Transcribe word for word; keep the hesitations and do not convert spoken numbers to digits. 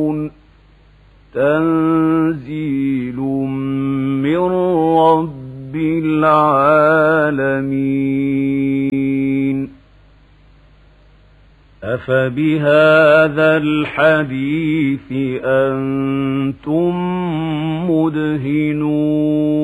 تنزيل من رب العالمين. أفبهذا الحديث أنتم مدهنون